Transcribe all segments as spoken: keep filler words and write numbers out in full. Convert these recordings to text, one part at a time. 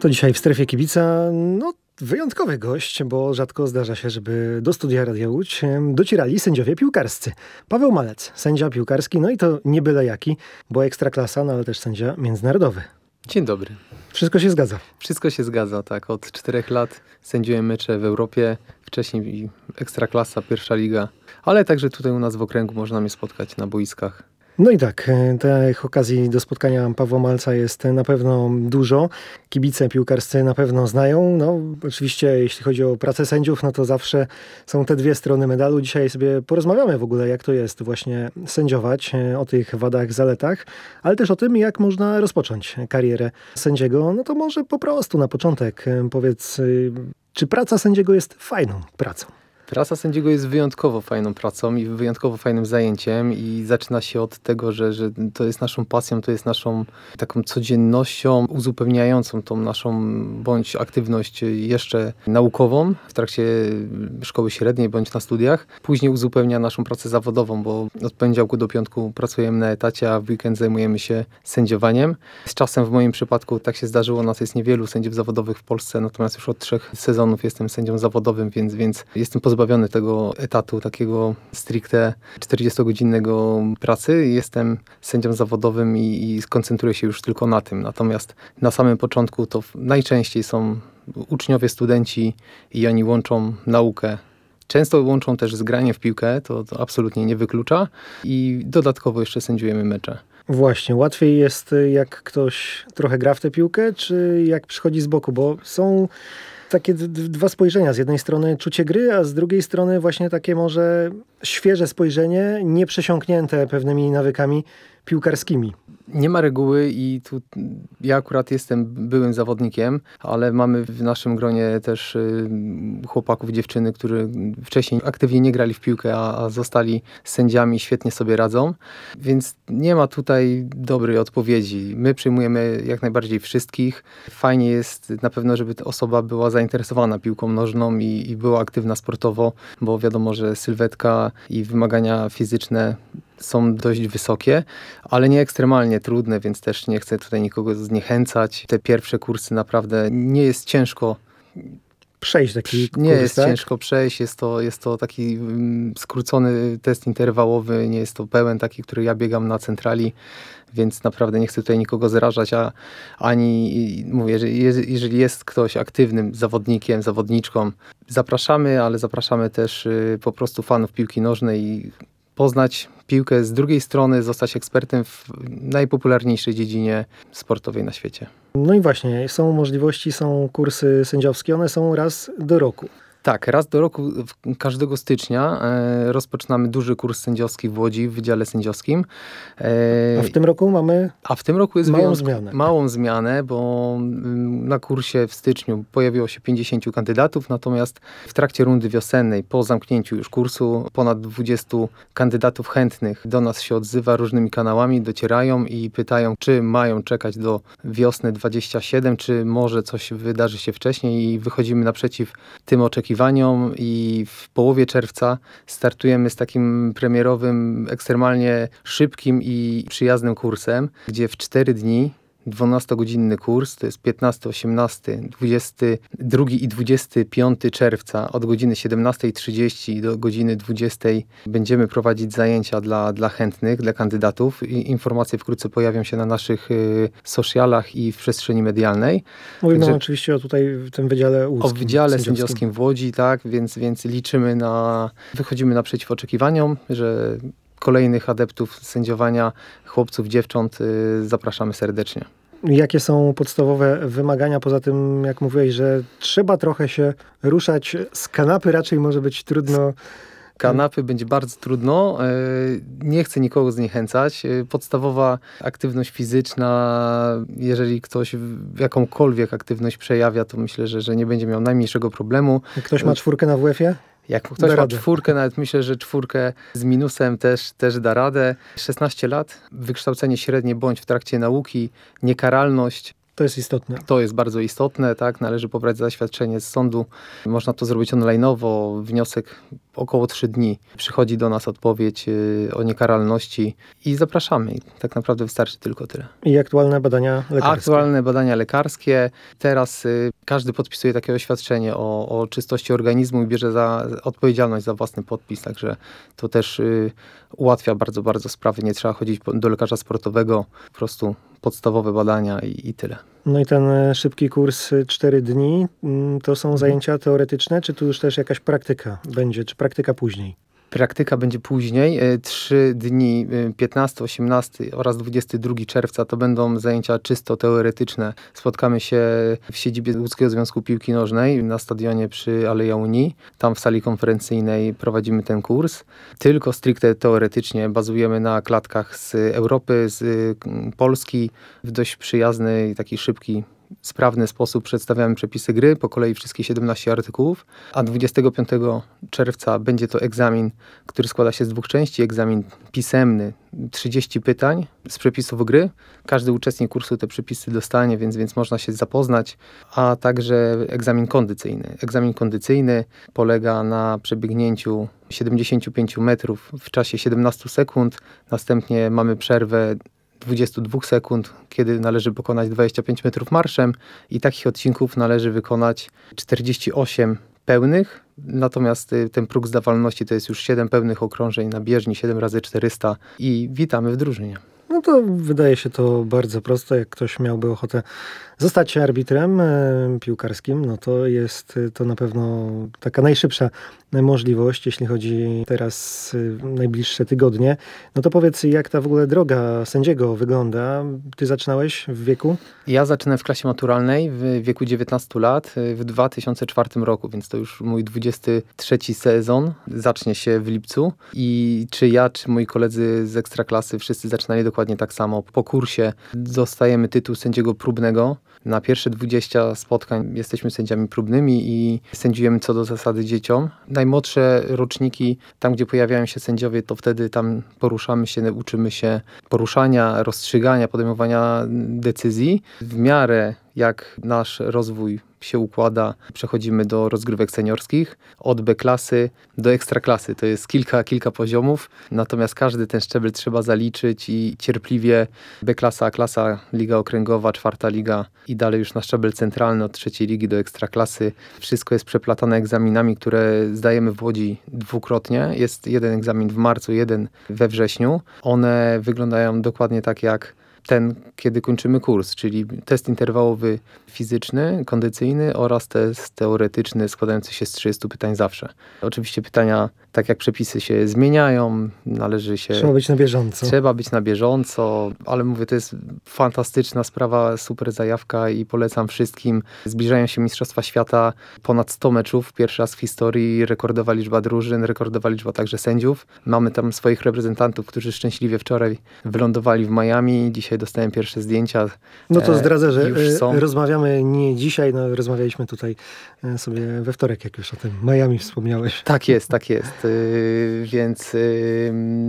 To dzisiaj w Strefie Kibica, no wyjątkowy gość, bo rzadko zdarza się, żeby do studia Radia Łódź docierali sędziowie piłkarscy. Paweł Malec, sędzia piłkarski, no i to nie byle jaki, bo ekstraklasa, no ale też sędzia międzynarodowy. Dzień dobry. Wszystko się zgadza? Wszystko się zgadza, tak. Od czterech lat sędziuję mecze w Europie, wcześniej ekstraklasa, pierwsza liga, ale także tutaj u nas w okręgu można mnie spotkać na boiskach. No i tak, tych okazji do spotkania Pawła Malca jest na pewno dużo. Kibice piłkarscy na pewno znają. No oczywiście jeśli chodzi o pracę sędziów, no to zawsze są te dwie strony medalu. Dzisiaj sobie porozmawiamy w ogóle, jak to jest właśnie sędziować, o tych wadach, zaletach, ale też o tym, jak można rozpocząć karierę sędziego. No to może po prostu na początek powiedz, czy praca sędziego jest fajną pracą? Praca sędziego jest wyjątkowo fajną pracą i wyjątkowo fajnym zajęciem i zaczyna się od tego, że, że to jest naszą pasją, to jest naszą taką codziennością uzupełniającą tą naszą bądź aktywność jeszcze naukową w trakcie szkoły średniej bądź na studiach. Później uzupełnia naszą pracę zawodową, bo od poniedziałku do piątku pracujemy na etacie, a w weekend zajmujemy się sędziowaniem. Z czasem w moim przypadku tak się zdarzyło, nas jest niewielu sędziów zawodowych w Polsce, natomiast już od trzech sezonów jestem sędzią zawodowym, więc, więc jestem pozbawiony pozbawiony tego etatu, takiego stricte czterdziestogodzinnego pracy. Jestem sędzią zawodowym i, i skoncentruję się już tylko na tym. Natomiast na samym początku to najczęściej są uczniowie, studenci i oni łączą naukę. Często łączą też z graniem w piłkę, to, to absolutnie nie wyklucza i dodatkowo jeszcze sędziujemy mecze. Właśnie, łatwiej jest jak ktoś trochę gra w tę piłkę, czy jak przychodzi z boku, bo są takie d- dwa spojrzenia. Z jednej strony czucie gry, a z drugiej strony właśnie takie może świeże spojrzenie, nieprzesiąknięte pewnymi nawykami piłkarskimi. Nie ma reguły i tu ja akurat jestem byłym zawodnikiem, ale mamy w naszym gronie też y, chłopaków, dziewczyny, którzy wcześniej aktywnie nie grali w piłkę, a, a zostali sędziami, świetnie sobie radzą. Więc nie ma tutaj dobrej odpowiedzi. My przyjmujemy jak najbardziej wszystkich. Fajnie jest na pewno, żeby ta osoba była zainteresowana piłką nożną i, i była aktywna sportowo, bo wiadomo, że sylwetka i wymagania fizyczne są dość wysokie, ale nie ekstremalnie trudne, więc też nie chcę tutaj nikogo zniechęcać. Te pierwsze kursy naprawdę nie jest ciężko przejść taki Nie kurs, jest tak? ciężko przejść, jest to, jest to taki um, skrócony test interwałowy, nie jest to pełen taki, który ja biegam na centrali, więc naprawdę nie chcę tutaj nikogo zrażać, a ani mówię, że jeżeli jest ktoś aktywnym zawodnikiem, zawodniczką, zapraszamy, ale zapraszamy też y, po prostu fanów piłki nożnej i poznać piłkę z drugiej strony, zostać ekspertem w najpopularniejszej dziedzinie sportowej na świecie. No i właśnie, są możliwości, są kursy sędziowskie, one są raz do roku. Tak, raz do roku, każdego stycznia e, rozpoczynamy duży kurs sędziowski w Łodzi, w Wydziale Sędziowskim. E, A w tym roku mamy A w tym roku jest małą wyjątk- zmianę. Małą zmianę, bo na kursie w styczniu pojawiło się pięćdziesięciu kandydatów, natomiast w trakcie rundy wiosennej, po zamknięciu już kursu, ponad dwudziestu kandydatów chętnych do nas się odzywa różnymi kanałami, docierają i pytają, czy mają czekać do wiosny dwudziestego siódmego, czy może coś wydarzy się wcześniej i wychodzimy naprzeciw tym oczekiwaniom i w połowie czerwca startujemy z takim premierowym, ekstremalnie szybkim i przyjaznym kursem, gdzie w cztery dni dwunastogodzinny kurs, to jest piętnasty, osiemnasty, dwudziesty drugi i dwudziestego piątego czerwca od godziny siedemnastej trzydzieści do godziny dwudziestej będziemy prowadzić zajęcia dla, dla chętnych, dla kandydatów. I informacje wkrótce pojawią się na naszych y, socialach i w przestrzeni medialnej. Mówimy Także oczywiście o tutaj w tym Wydziale Łódzkim. O Wydziale Sędziowskim. Sędziowskim w Łodzi, tak, więc, więc liczymy na, wychodzimy naprzeciw oczekiwaniom, że kolejnych adeptów sędziowania, chłopców, dziewcząt y, zapraszamy serdecznie. Jakie są podstawowe wymagania, poza tym, jak mówiłeś, że trzeba trochę się ruszać z kanapy, raczej może być trudno. Kanapy będzie bardzo trudno. Nie chcę nikogo zniechęcać. Podstawowa aktywność fizyczna, jeżeli ktoś jakąkolwiek aktywność przejawia, to myślę, że, że nie będzie miał najmniejszego problemu. Ktoś ma czwórkę na W F-ie? Jak ktoś ma czwórkę, nawet myślę, że czwórkę z minusem też, też da radę. szesnaście lat, wykształcenie średnie bądź w trakcie nauki, niekaralność. To jest istotne. To jest bardzo istotne, tak? Należy pobrać zaświadczenie z sądu. Można to zrobić online'owo. Wniosek około trzy dni. Przychodzi do nas odpowiedź y, o niekaralności i zapraszamy. I tak naprawdę wystarczy tylko tyle. I aktualne badania lekarskie. Aktualne badania lekarskie. Teraz y, każdy podpisuje takie oświadczenie o, o czystości organizmu i bierze za odpowiedzialność za własny podpis. Także to też y, ułatwia bardzo, bardzo sprawy. Nie trzeba chodzić do lekarza sportowego. Po prostu podstawowe badania i, i tyle. No i ten szybki kurs cztery dni, to są zajęcia teoretyczne, czy tu już też jakaś praktyka będzie, czy praktyka później? Praktyka będzie później. Trzy dni, piętnasty, osiemnasty oraz dwudziestego drugiego czerwca to będą zajęcia czysto teoretyczne. Spotkamy się w siedzibie Łódzkiego Związku Piłki Nożnej na stadionie przy Aleja Unii. Tam w sali konferencyjnej prowadzimy ten kurs. Tylko stricte teoretycznie bazujemy na klatkach z Europy, z Polski w dość przyjazny i taki szybki, sprawny sposób przedstawiamy przepisy gry, po kolei wszystkie siedemnaście artykułów, a dwudziestego piątego czerwca będzie to egzamin, który składa się z dwóch części. Egzamin pisemny, trzydzieści pytań z przepisów gry. Każdy uczestnik kursu te przepisy dostanie, więc, więc można się zapoznać, a także egzamin kondycyjny. Egzamin kondycyjny polega na przebiegnięciu siedemdziesięciu pięciu metrów w czasie siedemnastu sekund. Następnie mamy przerwę dwudziestu dwóch sekund, kiedy należy pokonać dwadzieścia pięć metrów marszem i takich odcinków należy wykonać czterdzieści osiem pełnych, natomiast ten próg zdawalności to jest już siedem pełnych okrążeń na bieżni, siedem razy czterysta i witamy w drużynie. No to wydaje się to bardzo proste. Jak ktoś miałby ochotę zostać arbitrem e, piłkarskim, no to jest to na pewno taka najszybsza możliwość, jeśli chodzi teraz e, najbliższe tygodnie. No to powiedz, jak ta w ogóle droga sędziego wygląda? Ty zaczynałeś w wieku? Ja zaczynałem w klasie maturalnej w wieku dziewiętnastu lat w dwa tysiące czwartym roku, więc to już mój dwudziesty trzeci sezon. Zacznie się w lipcu i czy ja, czy moi koledzy z ekstraklasy wszyscy zaczynali dokładnie tak samo. Po kursie dostajemy tytuł sędziego próbnego. Na pierwsze dwadzieścia spotkań jesteśmy sędziami próbnymi i sędziujemy co do zasady dzieciom. Najmłodsze roczniki, tam gdzie pojawiają się sędziowie, to wtedy tam poruszamy się, uczymy się poruszania, rozstrzygania, podejmowania decyzji. W miarę jak nasz rozwój się układa, przechodzimy do rozgrywek seniorskich, od B klasy do ekstraklasy. To jest kilka, kilka poziomów, natomiast każdy ten szczebel trzeba zaliczyć i cierpliwie B klasa, klasa, liga okręgowa, czwarta liga i dalej już na szczebel centralny od trzeciej ligi do ekstraklasy. Wszystko jest przeplatane egzaminami, które zdajemy w Łodzi dwukrotnie. Jest jeden egzamin w marcu, jeden we wrześniu. One wyglądają dokładnie tak jak ten, kiedy kończymy kurs, czyli test interwałowy fizyczny, kondycyjny oraz test teoretyczny składający się z trzydziestu pytań zawsze. Oczywiście pytania, tak jak przepisy się zmieniają, należy się... Trzeba być na bieżąco. Trzeba być na bieżąco, ale mówię, to jest fantastyczna sprawa, super zajawka i polecam wszystkim. Zbliżają się Mistrzostwa Świata, ponad sto meczów, pierwszy raz w historii, rekordowa liczba drużyn, rekordowa liczba także sędziów. Mamy tam swoich reprezentantów, którzy szczęśliwie wczoraj wylądowali w Miami, dzisiaj dostałem pierwsze zdjęcia. No to zdradzę, że już są. Rozmawiamy nie dzisiaj, no rozmawialiśmy tutaj sobie we wtorek, jak już o tym Miami wspomniałeś. Tak jest, tak jest. Yy, więc yy,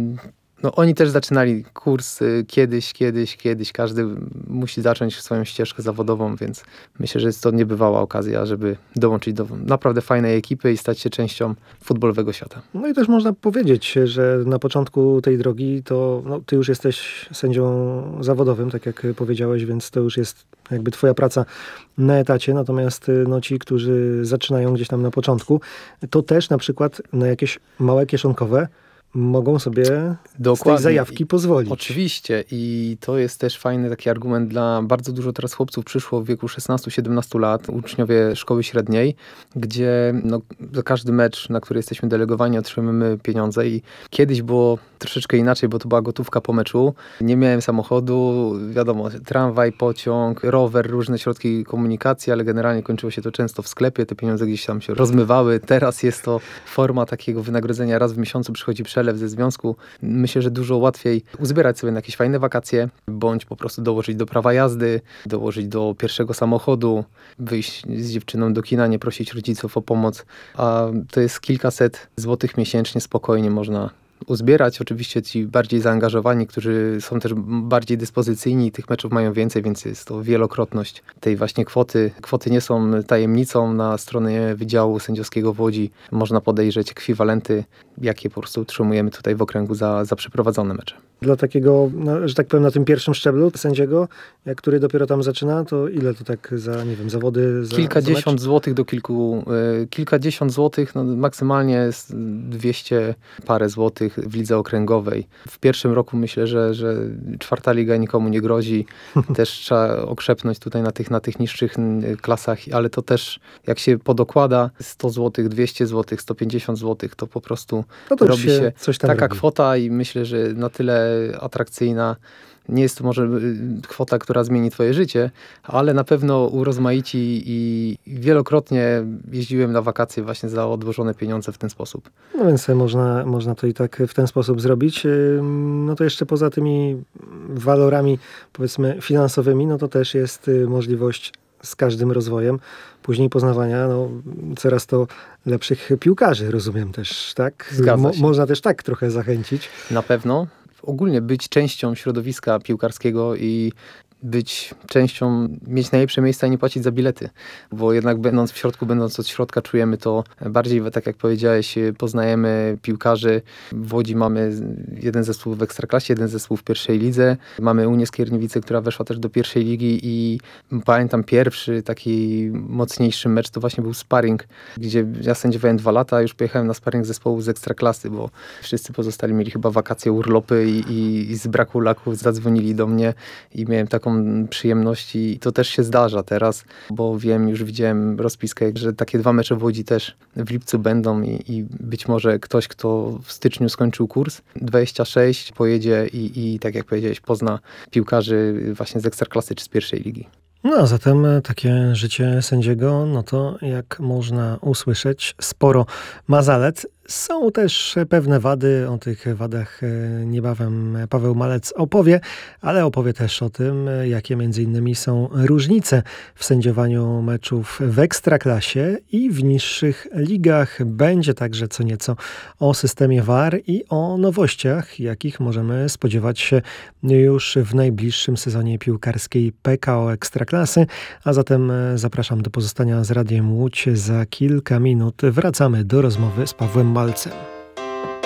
no, oni też zaczynali kurs yy, kiedyś, kiedyś, kiedyś. Każdy musi zacząć swoją ścieżkę zawodową, więc myślę, że jest to niebywała okazja, żeby dołączyć do naprawdę fajnej ekipy i stać się częścią futbolowego świata. No i też można powiedzieć, że na początku tej drogi to no, ty już jesteś sędzią zawodowym, tak jak powiedziałeś, więc to już jest jakby twoja praca na etacie, natomiast no, ci, którzy zaczynają gdzieś tam na początku, to też na przykład na jakieś małe kieszonkowe mogą sobie Dokładnie. z tej zajawki pozwolić. Oczywiście i to jest też fajny taki argument dla bardzo dużo teraz chłopców przyszło w wieku szesnastu siedemnastu lat, uczniowie szkoły średniej, gdzie no, za każdy mecz, na który jesteśmy delegowani, otrzymujemy pieniądze i kiedyś było troszeczkę inaczej, bo to była gotówka po meczu. Nie miałem samochodu, wiadomo, tramwaj, pociąg, rower, różne środki komunikacji, ale generalnie kończyło się to często w sklepie, te pieniądze gdzieś tam się rozmywały. Teraz jest to forma takiego wynagrodzenia, raz w miesiącu przychodzi przelew ze związku. Myślę, że dużo łatwiej uzbierać sobie na jakieś fajne wakacje, bądź po prostu dołożyć do prawa jazdy, dołożyć do pierwszego samochodu, wyjść z dziewczyną do kina, nie prosić rodziców o pomoc, a to jest kilkaset złotych miesięcznie, spokojnie można uzbierać. Oczywiście ci bardziej zaangażowani, którzy są też bardziej dyspozycyjni, tych meczów mają więcej, więc jest to wielokrotność tej właśnie kwoty. Kwoty nie są tajemnicą. Na stronie Wydziału Sędziowskiego w Łodzi można podejrzeć ekwiwalenty, jakie po prostu utrzymujemy tutaj w okręgu za, za przeprowadzone mecze. Dla takiego, no, że tak powiem, na tym pierwszym szczeblu sędziego, jak który dopiero tam zaczyna, to ile to tak za, nie wiem, zawody? Za, Kilkadziesiąt za złotych do kilku, y, kilkadziesiąt złotych, no maksymalnie jest dwieście parę złotych w lidze okręgowej. W pierwszym roku myślę, że, że czwarta liga nikomu nie grozi. Też trzeba okrzepnąć tutaj na tych, na tych niższych klasach, ale to też jak się podokłada sto złotych, dwieście złotych, sto pięćdziesiąt złotych, to po prostu no to robi się, się coś tam taka robi. kwota i myślę, że na tyle atrakcyjna. Nie jest to może kwota, która zmieni twoje życie, ale na pewno urozmaici i wielokrotnie jeździłem na wakacje właśnie za odłożone pieniądze w ten sposób. No więc można, można to i tak w ten sposób zrobić. No to jeszcze poza tymi walorami, powiedzmy, finansowymi, no to też jest możliwość z każdym rozwojem, później poznawania no, coraz to lepszych piłkarzy, rozumiem też, tak? Zgadza się. Mo- można też tak trochę zachęcić. Na pewno. Ogólnie być częścią środowiska piłkarskiego i być częścią, mieć najlepsze miejsca i nie płacić za bilety, bo jednak będąc w środku, będąc od środka czujemy to bardziej, tak jak powiedziałeś, poznajemy piłkarzy. W Łodzi mamy jeden zespół w Ekstraklasie, jeden zespół w pierwszej lidze. Mamy Unię Skierniewice, która weszła też do pierwszej ligi i pamiętam pierwszy taki mocniejszy mecz, to właśnie był sparring, gdzie ja sędziowałem dwa lata, już pojechałem na sparring zespołu z Ekstraklasy, bo wszyscy pozostali mieli chyba wakacje, urlopy i, i, i z braku laków zadzwonili do mnie i miałem taką przyjemność i to też się zdarza teraz, bo wiem, już widziałem rozpiskę, że takie dwa mecze w Łodzi też w lipcu będą i, i być może ktoś, kto w styczniu skończył kurs dwadzieścia sześć, pojedzie i, i tak jak powiedziałeś, pozna piłkarzy właśnie z Ekstraklasy czy z pierwszej ligi. No a zatem takie życie sędziego, no to jak można usłyszeć, sporo ma zalet. Są też pewne wady, o tych wadach niebawem Paweł Malec opowie, ale opowie też o tym, jakie między innymi są różnice w sędziowaniu meczów w Ekstraklasie i w niższych ligach. Będzie także co nieco o systemie V A R i o nowościach, jakich możemy spodziewać się już w najbliższym sezonie piłkarskiej P K O Ekstraklasy. A zatem zapraszam do pozostania z Radiem Łódź. Za kilka minut wracamy do rozmowy z Pawłem Malcem.